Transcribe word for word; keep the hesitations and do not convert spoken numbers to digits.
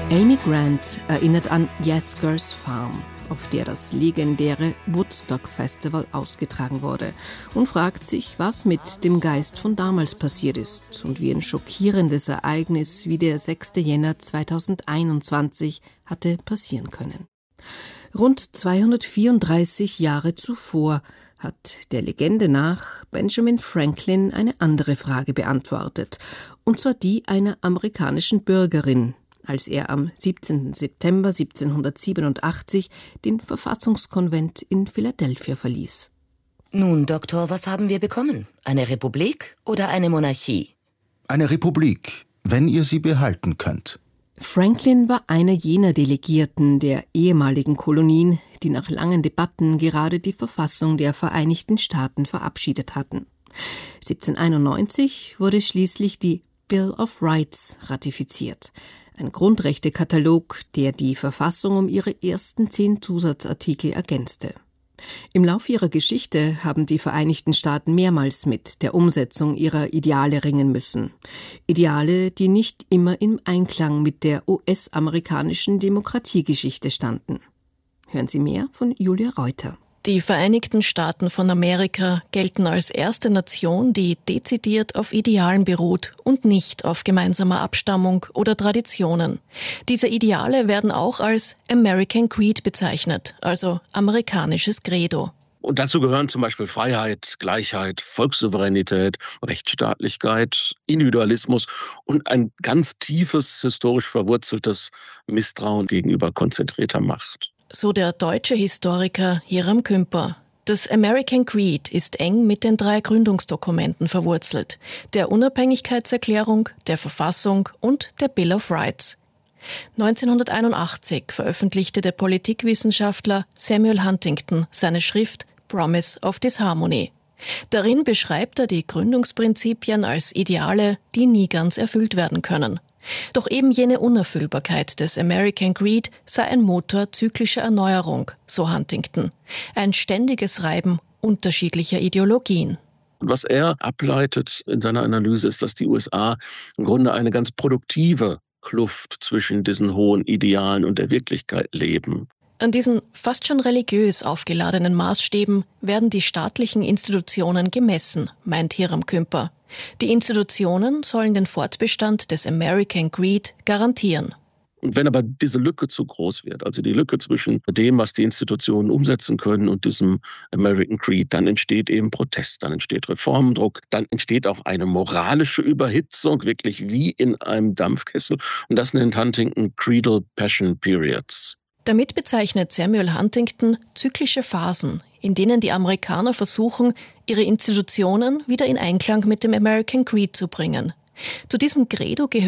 Amy Grant erinnert an Yasgur's Farm, auf der das legendäre Woodstock Festival ausgetragen wurde, und fragt sich, was mit dem Geist von damals passiert ist und wie ein schockierendes Ereignis wie der sechster Jänner zweitausendeinundzwanzig hatte passieren können. Rund zweihundertvierunddreißig Jahre zuvor hat der Legende nach Benjamin Franklin eine andere Frage beantwortet, und zwar die einer amerikanischen Bürgerin, als er am siebzehnten September siebzehnhundertsiebenundachtzig den Verfassungskonvent in Philadelphia verließ. Nun, Doktor, was haben wir bekommen? Eine Republik oder eine Monarchie? Eine Republik, wenn ihr sie behalten könnt. Franklin war einer jener Delegierten der ehemaligen Kolonien, die nach langen Debatten gerade die Verfassung der Vereinigten Staaten verabschiedet hatten. siebzehnhunderteinundneunzig wurde schließlich die Bill of Rights ratifiziert, ein Grundrechtekatalog, der die Verfassung um ihre ersten zehn Zusatzartikel ergänzte. Im Lauf ihrer Geschichte haben die Vereinigten Staaten mehrmals mit der Umsetzung ihrer Ideale ringen müssen. Ideale, die nicht immer im Einklang mit der U S-amerikanischen Demokratiegeschichte standen. Hören Sie mehr von Julia Reuter. Die Vereinigten Staaten von Amerika gelten als erste Nation, die dezidiert auf Idealen beruht und nicht auf gemeinsamer Abstammung oder Traditionen. Diese Ideale werden auch als American Creed bezeichnet, also amerikanisches Credo. Und dazu gehören zum Beispiel Freiheit, Gleichheit, Volkssouveränität, Rechtsstaatlichkeit, Individualismus und ein ganz tiefes, historisch verwurzeltes Misstrauen gegenüber konzentrierter Macht. So der deutsche Historiker Hiram Kümper. Das American Creed ist eng mit den drei Gründungsdokumenten verwurzelt, der Unabhängigkeitserklärung, der Verfassung und der Bill of Rights. neunzehnhunderteinundachtzig veröffentlichte der Politikwissenschaftler Samuel Huntington seine Schrift Promise of Disharmony. Darin beschreibt er die Gründungsprinzipien als Ideale, die nie ganz erfüllt werden können. Doch eben jene Unerfüllbarkeit des American Creed sei ein Motor zyklischer Erneuerung, so Huntington. Ein ständiges Reiben unterschiedlicher Ideologien. Was er ableitet in seiner Analyse ist, dass die U S A im Grunde eine ganz produktive Kluft zwischen diesen hohen Idealen und der Wirklichkeit leben. An diesen fast schon religiös aufgeladenen Maßstäben werden die staatlichen Institutionen gemessen, meint Hiram Kümper. Die Institutionen sollen den Fortbestand des American Creed garantieren. Und wenn aber diese Lücke zu groß wird, also die Lücke zwischen dem, was die Institutionen umsetzen können und diesem American Creed, dann entsteht eben Protest, dann entsteht Reformdruck, dann entsteht auch eine moralische Überhitzung, wirklich wie in einem Dampfkessel. Und das nennt Huntington Creedal Passion Periods. Damit bezeichnet Samuel Huntington zyklische Phasen, in denen die Amerikaner versuchen, ihre Institutionen wieder in Einklang mit dem American Creed zu bringen. Zu diesem Credo gehört